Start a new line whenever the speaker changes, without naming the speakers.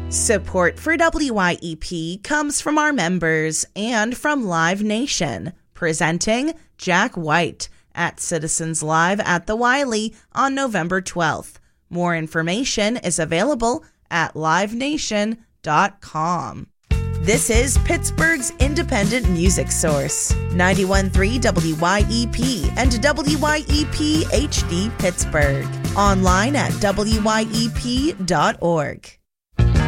Support for WYEP comes from our members and from Live Nation, presenting Jack White at Citizens Live at the Wiley on November 12th. More information is available at livenation.com. This is Pittsburgh's independent music source, 91.3 WYEP and WYEP HD Pittsburgh. Online at WYEP.org.